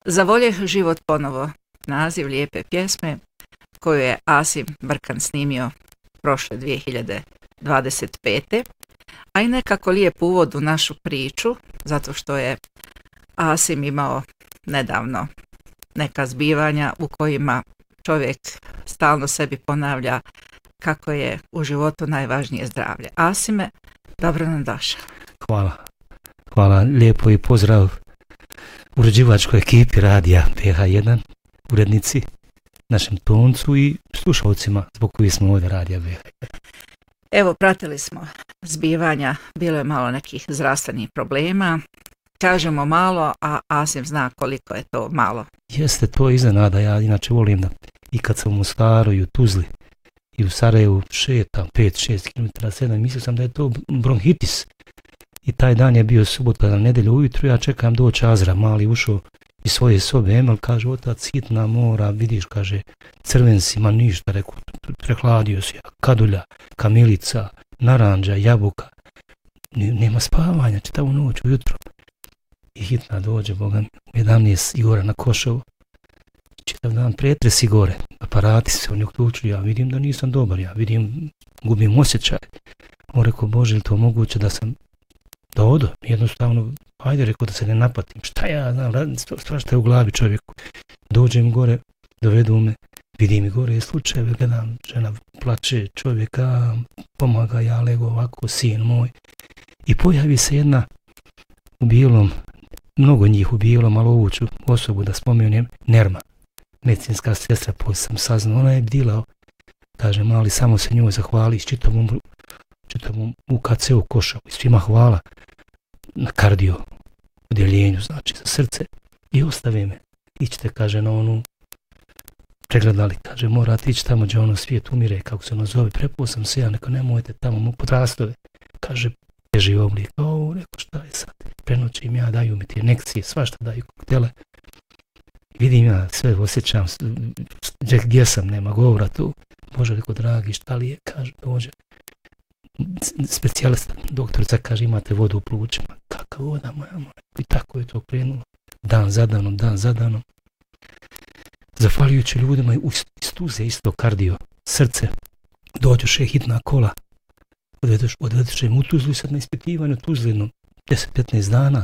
Zavoljeh život ponovo, naziv lijepe pjesme koju je Asim Brkan snimio prošle 2025. A i nekako lijep uvod u našu priču, zato što je Asim imao nedavno neka zbivanja u kojima čovjek stalno sebi ponavlja kako je u životu najvažnije zdravlje. Asime, dobro nam došao. Hvala, lijepo i pozdrav uređivačkoj ekipi radija BH1, urednici, našem toncu i slušalcima zbog kojih smo ovdje radija BH1. Evo, pratili smo zbivanja, bilo je malo nekih zdravstvenih problema, kažemo malo, a Asim zna koliko je to malo. Jeste, to iznenada, ja inače volim da i kad sam u Mostaru i u Tuzli i u Sarajevu šetam 5-6 km, 7, mislio sam da je to bronhitis. I taj dan je bio subota na nedjelju ujutru, ja čekam doći Azra, mali ušao iz svoje sobe, Emel kaže, otac, hitna mora, vidiš, kaže, crven si, ma ništa, rekao, prehladio si, kadulja, kamilica, naranđa, jabuka, nema spavanja, čitavu noć ujutro. I hitna dođe, Boga, 11 Igora na Košovu, čitav dan pretresi gore, aparati se oni uključuju, ja vidim da nisam dobar, ja vidim, gubim osjećaj. On rekao, Bože, li to moguće da sam da odo, jednostavno, ajde, rekao da se ne napatim, šta ja znam, svašta je u glavi čovjeku. Dođem gore, dovedu me, vidim i gore je slučajeve, gledam, žena plače, čovjeka, pomaga, ja lego ovako, sin moj. I pojavi se jedna u bijelom, mnogo njih u bijelom, ali ovu ću osobu da spomenem, Nerma, medicinska sestra, poslije sam saznao, ona je bdila, kaže, mali, samo se njoj zahvali, čitavom UKC-u Košavu i svima hvala na kardio odjeljenju, znači za srce, i ostave me. Ićete, kaže, na onu pregledali, kaže, morate ići tamo gdje ono svijet umire, kako se ono zove, prepao sam se ja, neka nemojte tamo pod rastove, kaže, teži oblik, rekao, šta je sad, prenoćim ja, daju mi te injekcije, svašta daju koktele, vidim ja, sve osjećam, gdje sam, nema govora tu, Bože, rekao, dragi, šta li je, kaže, dođe, specijalista, doktorica kaže, imate vodu u plućima. Kakva voda, moja. I tako je to krenulo. Dan za danom. Zahvaljujući ljudima iz Tuze, isto kardio, srce, dođoše hitna kola, odvedeše mu u Tuzlu i sad na ispitivanju Tuzlinu 10-15 dana.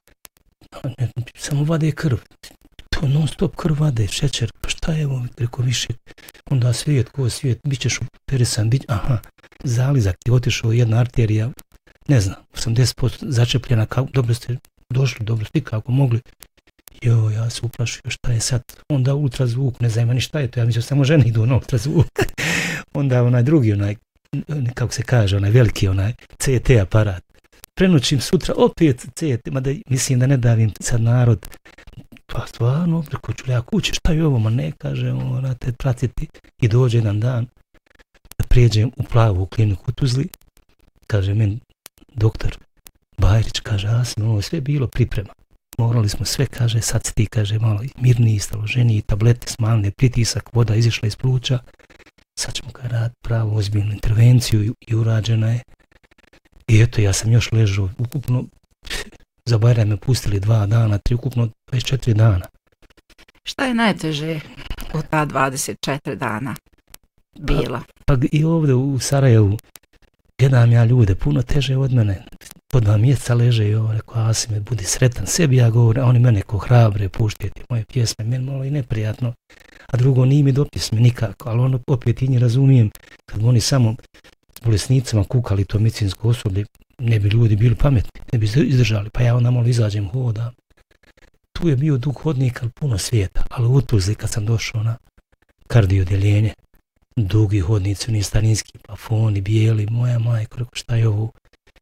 Samo vade krv. To non stop krv vade, šećer, pa šta je ovo, rekao više, onda svijet, bit ćeš operisan, zalizak ti otišao, jedna arterija, ne znam, 80% začepljena, dobro ste došli, dobro ste kako mogli. Ja se uplašio, šta je sad, onda ultrazvuk, ne znam ni šta je to, ja mislim samo žene idu na ultrazvuk. Onda onaj drugi, kako se kaže, onaj veliki, CT aparat. Prenoćim sutra, opet CT, mada mislim da ne davim sad narod, pa stvarno, preko ću ja kući, šta je ovo, ma ne, kaže, morate pratiti. I dođe jedan dan, da prijeđem u Plavu kliniku u Tuzli, kaže meni doktor Bajrić, kaže, ovo sve bilo priprema. Morali smo sve, kaže, sad si ti, kaže, malo mirniji, staloženiji, tablete smanjene, pritisak, voda izišla iz pluća, sad ćemo ga raditi pravu ozbiljnu intervenciju i urađena je. I eto, ja sam još ležao, ukupno, za Bajram me pustili 2 dana, 3, ukupno 24 dana. Šta je najteže u ta 24 dana bilo? Pa i ovdje u Sarajevu gledam ja ljude, puno teže od mene. Po 2 mjeseca leže i rekao, Asime, budi sretan. Sebi ja govorim, oni mene ko hrabre, puštiti moje pjesme, meni malo i neprijatno. A drugo, nije mi do pjesme nikako, ali ono opet i nje razumijem, kad oni samo s bolesnicama kukali to medicinsko osoblje, ne bi ljudi bili pametni, ne bi izdržali, pa ja onda malo izađem, hodam. Tu je bio dug hodnik, ali puno svijeta, ali u Tuzli kad sam došao na kardio odjeljenje, dugi hodnici, oni starinski plafoni, bijeli, moja majko, rekao, šta je ovo?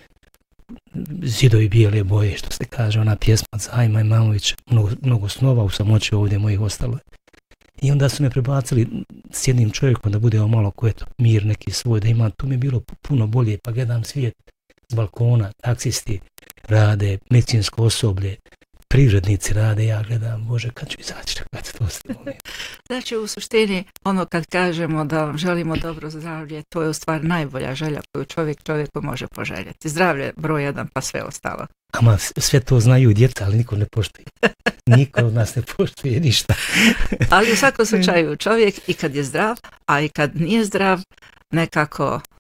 Zidovi bijele boje, što se kaže, ona pjesma od Zajma Imamovića, mnogo snova u samoći ovdje mojih ostalo. I onda su me prebacili s jednim čovjekom da bude malo ko eto, mir neki svoj, da ima, tu mi je bilo puno bolje, pa gledam svijet s balkona, taksisti rade, medicinsko osoblje, privrednici rade, ja gledam, Bože, kad ću izaći, kad to stane. Znači, u suštini, ono kad kažemo da vam želimo dobro zdravlje, to je u stvari najbolja želja koju čovjeku može poželjeti. Zdravlje broj 1, pa sve ostalo. Ama sve to znaju djeca, ali niko ne poštuje. Niko od nas ne poštuje ništa. Ali u svakom slučaju čovjek i kad je zdrav, a i kad nije zdrav, nekako